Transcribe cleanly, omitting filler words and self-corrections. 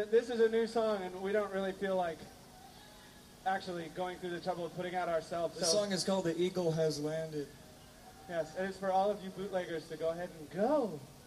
this is a new song, and we don't really feel like actually going through the trouble of putting out ourselves. This song is called "The Eagle Has Landed." Yes, and it's for all of you bootleggers to go ahead and go.